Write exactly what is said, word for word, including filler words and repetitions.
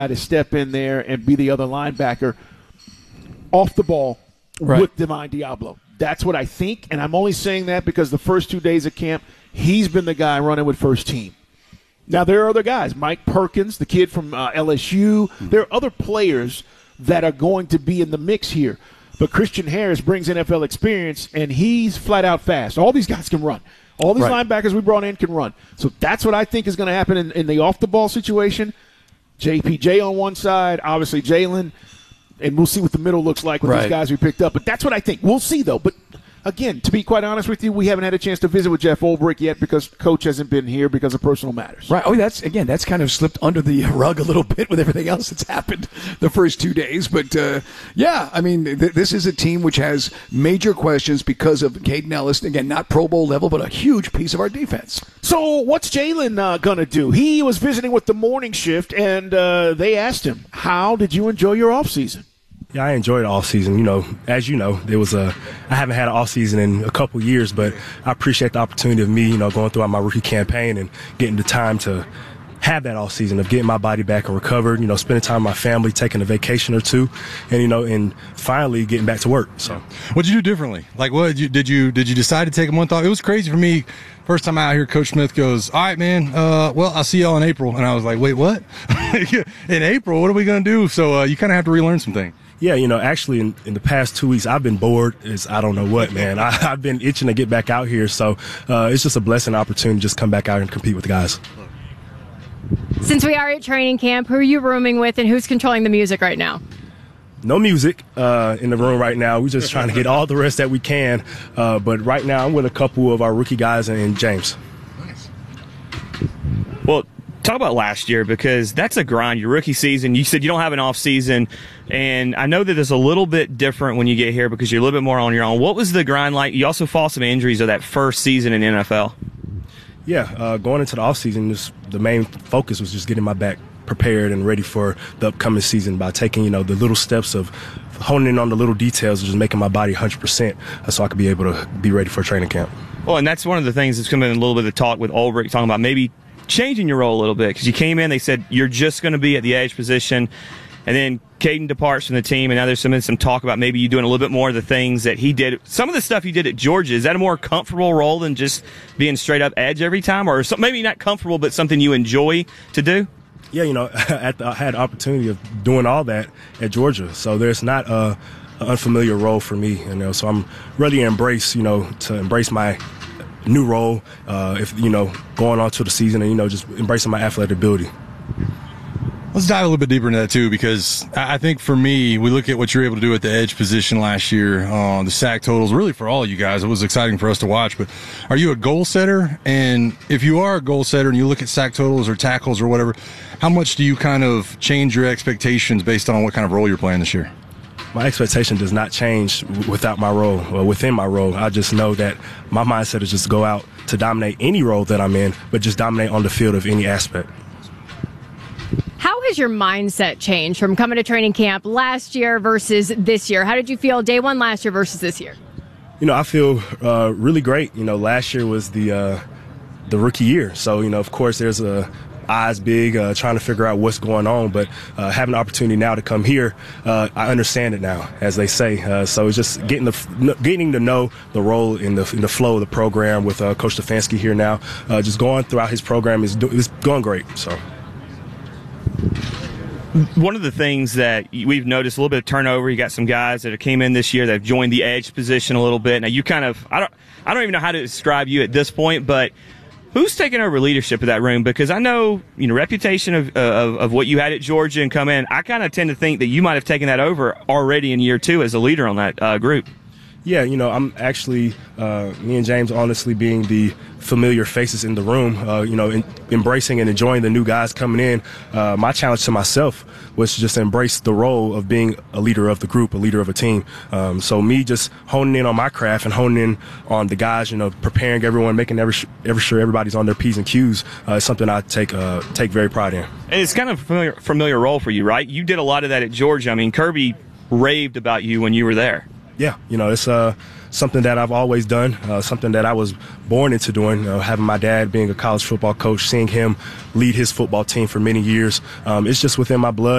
to step in there and be the other linebacker off the ball right. with Divine Diablo. That's what I think, and I'm only saying that because the first two days of camp, he's been the guy running with first team. Now, there are other guys. Mike Perkins, the kid from uh, L S U. Mm-hmm. There are other players that are going to be in the mix here. But Christian Harris brings N F L experience, and he's flat out fast. All these guys can run. All these right. linebackers we brought in can run. So that's what I think is going to happen in, in the off-the-ball situation. J P J on one side, obviously Jalen, and we'll see what the middle looks like with right. these guys we picked up. But that's what I think. We'll see, though. But, again, to be quite honest with you, we haven't had a chance to visit with Jeff Ulbrich yet because Coach hasn't been here because of personal matters. Right. Oh, that's, again, that's kind of slipped under the rug a little bit with everything else that's happened the first two days. But, uh, yeah, I mean, th- this is a team which has major questions because of Caden Ellis. Again, not Pro Bowl level, but a huge piece of our defense. So what's Jalen uh, going to do? He was visiting with the morning shift, and uh, they asked him, how did you enjoy your offseason? Yeah, I enjoyed off season. You know, as you know, there was a I haven't had an off season in a couple years, but I appreciate the opportunity of me, you know, going throughout my rookie campaign and getting the time to have that off season of getting my body back and recovered. You know, spending time with my family, taking a vacation or two, and you know, and finally getting back to work. So, what'd you do differently? Like, what did you did you did you decide to take a month off? It was crazy for me. First time out here, Coach Smith goes, all right, man, uh, well, I'll see y'all in April. And I was like, wait, what? In April? What are we going to do? So uh, you kind of have to relearn some things. Yeah, you know, actually in, in the past two weeks, I've been bored as I don't know what, man. I, I've been itching to get back out here. So uh, it's just a blessing opportunity to just come back out and compete with the guys. Since we are at training camp, who are you rooming with and who's controlling the music right now? No music uh, in the room right now. We're just trying to get all the rest that we can. Uh, but right now, I'm with a couple of our rookie guys and James. Nice. Well, talk about last year because that's a grind. Your rookie season, you said you don't have an off season, and I know that it's a little bit different when you get here because you're a little bit more on your own. What was the grind like? You also fought some injuries of that first season in N F L. Yeah, uh, going into the off season, just, the main focus was just getting my back prepared and ready for the upcoming season by taking, you know, the little steps of honing in on the little details and just making my body one hundred percent so I could be able to be ready for training camp. Well, and that's one of the things that's coming in a little bit of talk with Ulbrich, talking about maybe changing your role a little bit because you came in, they said you're just going to be at the edge position, and then Caden departs from the team, and now there's some, some talk about maybe you doing a little bit more of the things that he did. Some of the stuff you did at Georgia, is that a more comfortable role than just being straight up edge every time, or some, maybe not comfortable but something you enjoy to do? Yeah, you know, at the, I had the opportunity of doing all that at Georgia, so there's not a, an unfamiliar role for me, you know. So I'm really embrace, you know, to embrace my new role. Uh, if you know, going on to the season, and you know, just embracing my athletic ability. Let's dive a little bit deeper into that too, because I think for me, we look at what you're able to do at the edge position last year. Uh, the sack totals, really for all of you guys, it was exciting for us to watch. But are you a goal setter? And if you are a goal setter and you look at sack totals or tackles or whatever, how much do you kind of change your expectations based on what kind of role you're playing this year? My expectation does not change without my role or within my role. I just know that my mindset is just go out to dominate any role that I'm in, but just dominate on the field of any aspect. How has your mindset changed from coming to training camp last year versus this year? How did you feel day one last year versus this year? You know, I feel uh, really great. You know, last year was the uh, the rookie year. So, you know, of course, there's a eyes big, uh, trying to figure out what's going on. But uh, having the opportunity now to come here, uh, I understand it now, as they say. Uh, so it's just getting the getting to know the role in the in the flow of the program with uh, Coach Stefanski here now. Uh, just going throughout his program is is going great. So. One of the things that we've noticed, a little bit of turnover. You got some guys that came in this year that have joined the edge position a little bit. Now you kind of, I don't, I don't even know how to describe you at this point, but who's taking over leadership of that room? Because I know, you know, reputation of of, of what you had at Georgia and come in. I kind of tend to think that you might have taken that over already in year two as a leader on that uh, group. Yeah, you know, I'm actually, uh, me and James honestly being the familiar faces in the room, uh, you know, in, embracing and enjoying the new guys coming in. Uh, my challenge to myself was to just embrace the role of being a leader of the group, a leader of a team. Um, so me just honing in on my craft and honing in on the guys, you know, preparing everyone, making every, every sure everybody's on their P's and Q's uh, is something I take uh, take very pride in. And it's kind of a familiar, familiar role for you, right? You did a lot of that at Georgia. I mean, Kirby raved about you when you were there. Yeah, you know, it's uh, something that I've always done, uh, something that I was born into doing, uh, having my dad being a college football coach, seeing him lead his football team for many years. Um, it's just within my blood.